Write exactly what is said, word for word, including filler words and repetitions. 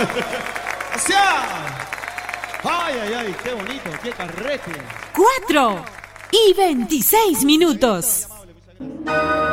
O sea, ay, ay, ay, qué bonito, qué carrete. Cuatro y veintiséis minutos.